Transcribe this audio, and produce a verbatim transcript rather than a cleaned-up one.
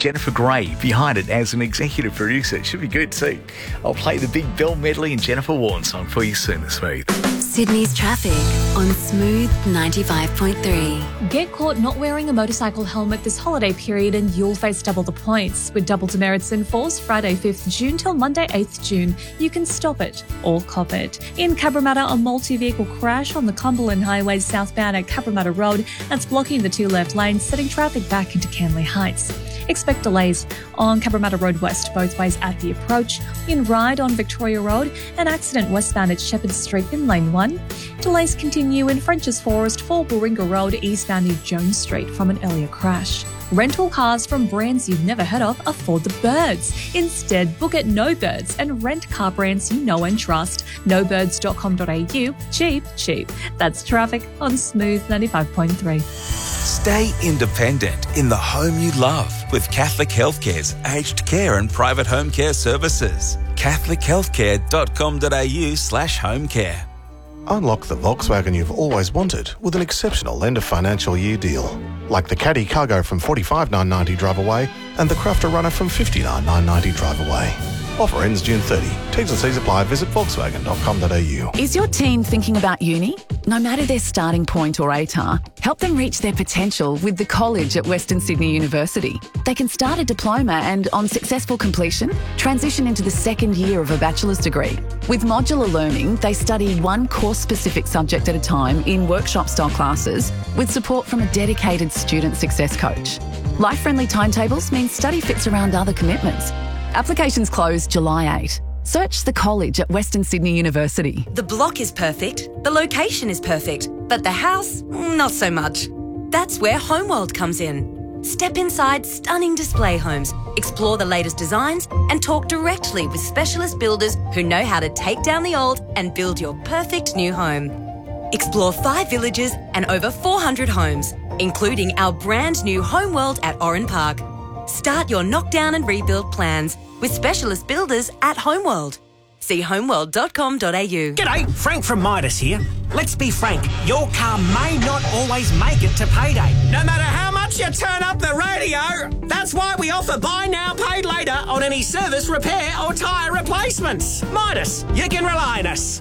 Jennifer Gray behind it as an executive producer. It should be good too. I'll play the Big Bill medley and Jennifer Warren song for you soon this week. Sydney's traffic on Smooth ninety-five point three. Get caught not wearing a motorcycle helmet this holiday period and you'll face double the points. With double demerits in force Friday fifth June till Monday eighth June, you can stop it or cop it. In Cabramatta, a multi-vehicle crash on the Cumberland Highway southbound at Cabramatta Road that's blocking the two left lanes, setting traffic back into Canley Heights. Expect delays on Cabramatta Road West both ways at the approach. In Ryde on Victoria Road, an accident westbound at Shepherd Street in lane one. Delays continue in French's Forest for Warringah Road eastbound near Jones Street from an earlier crash. Rental cars from brands you've never heard of are for the birds. Instead, book at No Birds and rent car brands you know and trust. no birds dot com dot a u. Cheap, cheap. That's traffic on Smooth ninety-five point three. Stay independent in the home you love with Catholic Healthcare's aged care and private home care services. catholic healthcare dot com dot a u slash home care. Unlock the Volkswagen you've always wanted with an exceptional end of financial year deal. Like the Caddy Cargo from forty-five thousand nine hundred ninety drive away and the Crafter Runner from fifty-nine thousand nine hundred ninety drive away. Offer ends June thirtieth. T's and C's apply. Visit volkswagen dot com dot a u. Is your teen thinking about uni? No matter their starting point or A T A R, help them reach their potential with the college at Western Sydney University. They can start a diploma and, on successful completion, transition into the second year of a bachelor's degree. With modular learning, they study one course-specific subject at a time in workshop-style classes with support from a dedicated student success coach. Life-friendly timetables mean study fits around other commitments. Applications close July eighth. Search the college at Western Sydney University. The block is perfect, the location is perfect, but the house, not so much. That's where Homeworld comes in. Step inside stunning display homes, explore the latest designs, and talk directly with specialist builders who know how to take down the old and build your perfect new home. Explore five villages and over four hundred homes, including our brand new Homeworld at Oran Park. Start your knockdown and rebuild plans with specialist builders at Homeworld. See homeworld dot com dot a u. G'day, Frank from Midas here. Let's be frank, your car may not always make it to payday. No matter how much you turn up the radio, that's why we offer buy now, paid later on any service, repair or tyre replacements. Midas, you can rely on us.